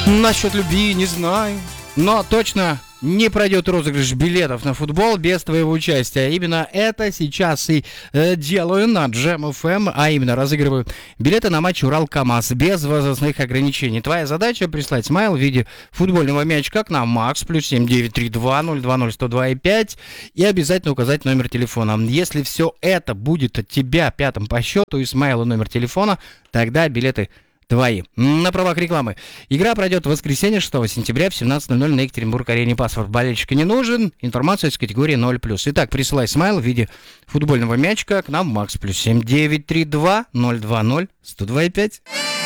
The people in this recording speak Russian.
Насчет любви не знаю, но точно не пройдет розыгрыш билетов на футбол без твоего участия. Именно это сейчас и делаю на Jam FM, а именно разыгрываю билеты на матч Урал-КамАЗ без возрастных ограничений. Твоя задача прислать смайл в виде футбольного мячика к нам Макс, плюс 7932-020-102,5 и обязательно указать номер телефона. Если все это будет от тебя пятым по счету и смайл и номер телефона, тогда билеты твои. На правах рекламы. Игра пройдет в воскресенье 6 сентября в 17:00 на Екатеринбург-арене. Паспорт болельщика не нужен. Информация из категории 0+. Итак, присылай смайл в виде футбольного мячика к нам Макс, плюс 7932-020-102,5.